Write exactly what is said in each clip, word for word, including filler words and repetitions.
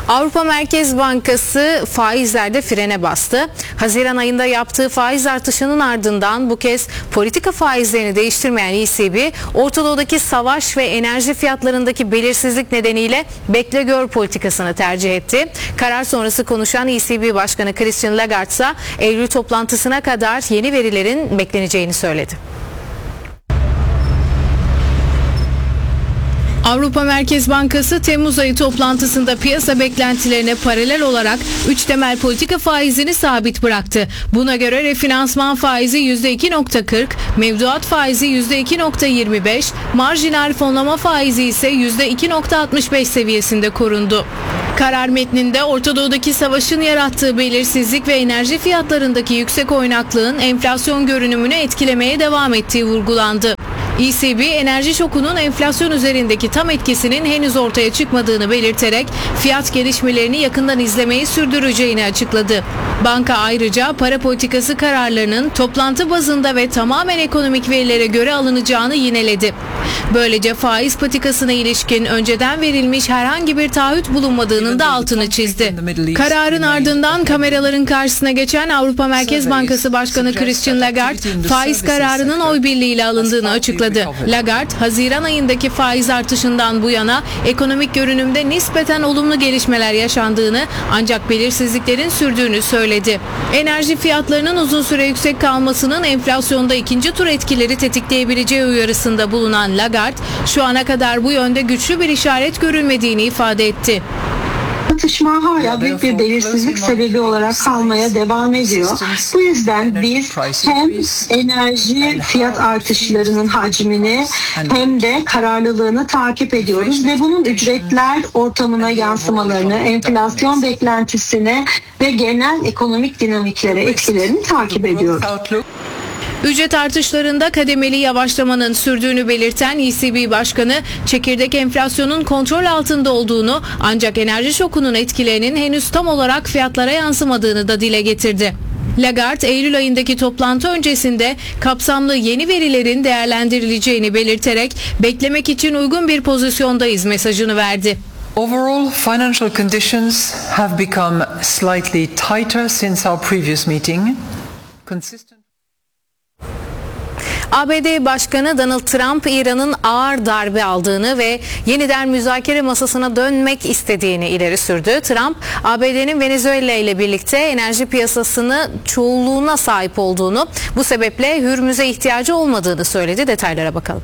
Avrupa Merkez Bankası faizlerde frene bastı. Haziran ayında yaptığı faiz artışının ardından bu kez politika faizlerini değiştirmeyen E C B, Orta Doğu'daki savaş ve enerji fiyatlarındaki belirsizlik nedeniyle bekle gör politikasını tercih etti. Karar sonrası konuşan E C B Başkanı Christine Lagarde ise Eylül toplantısına kadar yeni verilerin bekleneceğini söyledi. Avrupa Merkez Bankası Temmuz ayı toplantısında piyasa beklentilerine paralel olarak üç temel politika faizini sabit bıraktı. Buna göre refinansman faizi yüzde iki virgül kırk, mevduat faizi yüzde iki virgül yirmi beş, marjinal fonlama faizi ise yüzde iki virgül altmış beş seviyesinde korundu. Karar metninde Orta Doğu'daki savaşın yarattığı belirsizlik ve enerji fiyatlarındaki yüksek oynaklığın enflasyon görünümünü etkilemeye devam ettiği vurgulandı. E C B, enerji şokunun enflasyon üzerindeki tam etkisinin henüz ortaya çıkmadığını belirterek fiyat gelişmelerini yakından izlemeyi sürdüreceğini açıkladı. Banka ayrıca para politikası kararlarının toplantı bazında ve tamamen ekonomik verilere göre alınacağını yineledi. Böylece faiz patikasına ilişkin önceden verilmiş herhangi bir taahhüt bulunmadığının da altını çizdi. Kararın ardından kameraların karşısına geçen Avrupa Merkez Bankası Başkanı Christine Lagarde faiz kararının oy birliğiyle alındığını açıkladı. Lagarde, Haziran ayındaki faiz artışından bu yana ekonomik görünümde nispeten olumlu gelişmeler yaşandığını ancak belirsizliklerin sürdüğünü söyledi. Enerji fiyatlarının uzun süre yüksek kalmasının enflasyonda ikinci tur etkileri tetikleyebileceği uyarısında bulunan Lagarde, şu ana kadar bu yönde güçlü bir işaret görülmediğini ifade etti. Tartışma hala büyük bir belirsizlik sebebi olarak kalmaya devam ediyor. Bu yüzden biz hem enerji fiyat artışlarının hacmini hem de kararlılığını takip ediyoruz ve bunun ücretler ortamına yansımalarını, enflasyon beklentisine ve genel ekonomik dinamiklere etkilerini takip ediyoruz. Ücret artışlarında kademeli yavaşlamanın sürdüğünü belirten E C B Başkanı, çekirdek enflasyonun kontrol altında olduğunu ancak enerji şokunun etkilerinin henüz tam olarak fiyatlara yansımadığını da dile getirdi. Lagarde, Eylül ayındaki toplantı öncesinde kapsamlı yeni verilerin değerlendirileceğini belirterek beklemek için uygun bir pozisyondayız mesajını verdi. Overall, financial conditions have become slightly tighter since our previous meeting. Consistent A B D Başkanı Donald Trump, İran'ın ağır darbe aldığını ve yeniden müzakere masasına dönmek istediğini ileri sürdü. Trump, A B D'nin Venezuela ile birlikte enerji piyasasını çoğunluğuna sahip olduğunu, bu sebeple Hürmüz'e ihtiyacı olmadığını söyledi. Detaylara bakalım.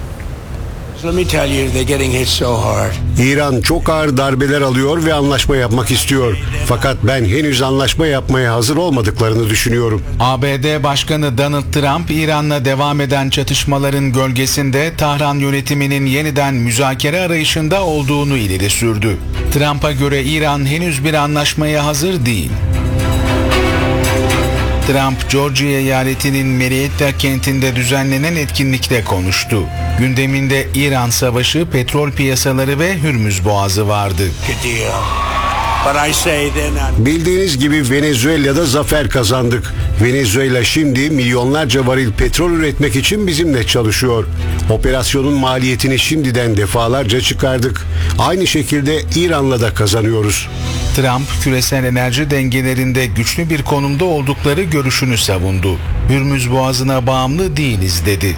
İran çok ağır darbeler alıyor ve anlaşma yapmak istiyor. Fakat ben henüz anlaşma yapmaya hazır olmadıklarını düşünüyorum. A B D Başkanı Donald Trump, İran'la devam eden çatışmaların gölgesinde Tahran yönetiminin yeniden müzakere arayışında olduğunu ileri sürdü. Trump'a göre İran henüz bir anlaşmaya hazır değil. Trump, Georgia eyaletinin Marietta kentinde düzenlenen etkinlikte konuştu. Gündeminde İran savaşı, petrol piyasaları ve Hürmüz Boğazı vardı. Bildiğiniz gibi Venezuela'da zafer kazandık. Venezuela şimdi milyonlarca varil petrol üretmek için bizimle çalışıyor. Operasyonun maliyetini şimdiden defalarca çıkardık. Aynı şekilde İran'la da kazanıyoruz. Trump, küresel enerji dengelerinde güçlü bir konumda oldukları görüşünü savundu. Hürmüz Boğazı'na bağımlı değiliz dedi.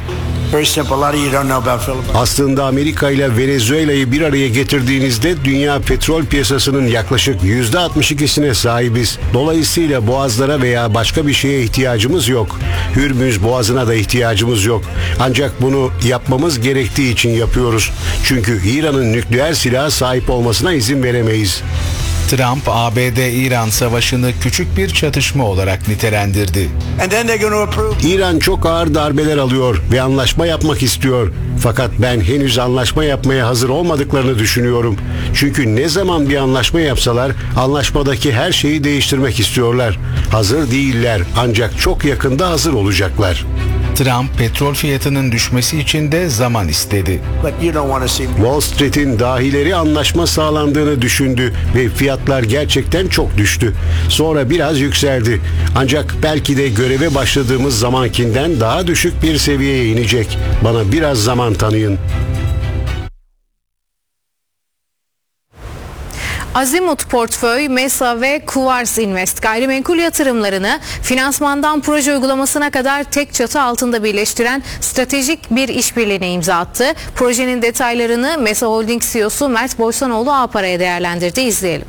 Aslında Amerika ile Venezuela'yı bir araya getirdiğinizde dünya petrol piyasasının yaklaşık yüzde altmış ikisine sahibiz. Dolayısıyla boğazlara veya başka bir şeye ihtiyacımız yok. Hürmüz Boğazı'na da ihtiyacımız yok. Ancak bunu yapmamız gerektiği için yapıyoruz. Çünkü İran'ın nükleer silaha sahip olmasına izin veremeyiz. Trump, A B D-İran savaşını küçük bir çatışma olarak nitelendirdi. İran çok ağır darbeler alıyor ve anlaşma yapmak istiyor. Fakat ben henüz anlaşma yapmaya hazır olmadıklarını düşünüyorum. Çünkü ne zaman bir anlaşma yapsalar anlaşmadaki her şeyi değiştirmek istiyorlar. Hazır değiller, ancak çok yakında hazır olacaklar. Trump, petrol fiyatının düşmesi için de zaman istedi. Wall Street'in dahileri anlaşma sağlandığını düşündü ve fiyatlar gerçekten çok düştü. Sonra biraz yükseldi. Ancak belki de göreve başladığımız zamankinden daha düşük bir seviyeye inecek. Bana biraz zaman tanıyın. Azimut Portföy, Mesa ve Quartz Invest gayrimenkul yatırımlarını finansmandan proje uygulamasına kadar tek çatı altında birleştiren stratejik bir işbirliğine imza attı. Projenin detaylarını Mesa Holding C E O'su Mert Boysanoğlu Ağpara'ya değerlendirdi. İzleyelim.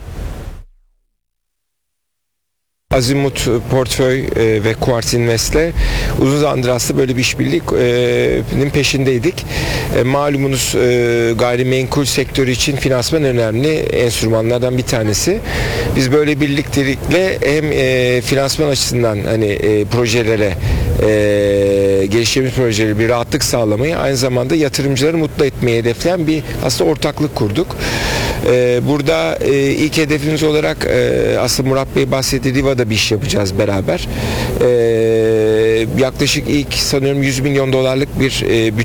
Azimut Portföy ve Quartz Invest'le uzun zamandır aslında böyle bir işbirliğinin peşindeydik. Malumunuz gayrimenkul sektörü için finansman önemli enstrümanlardan bir tanesi. Biz böyle birliktelikle hem finansman açısından hani projelere geliştirdiğimiz projelere bir rahatlık sağlamayı, aynı zamanda yatırımcıları mutlu etmeyi hedefleyen bir aslında ortaklık kurduk. Burada ilk hedefimiz olarak aslında Murat Bey bahsetti, Riva'da bir iş yapacağız beraber. Yaklaşık ilk sanıyorum yüz milyon dolarlık bir